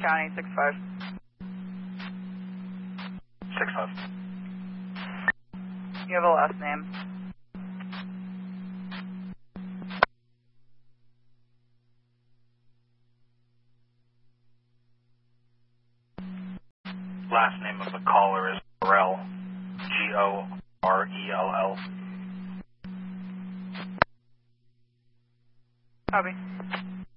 County, 6-5. 6-5. You have a last name. Last name of the caller is Gorell. Gorell. Copy.